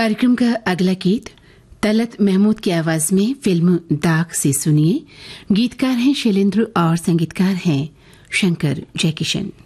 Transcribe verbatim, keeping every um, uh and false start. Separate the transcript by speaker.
Speaker 1: कार्यक्रम का अगला गीत तलत महमूद की आवाज में फिल्म दाग से सुनिए। गीतकार हैं शैलेंद्र और संगीतकार हैं शंकर जयकिशन।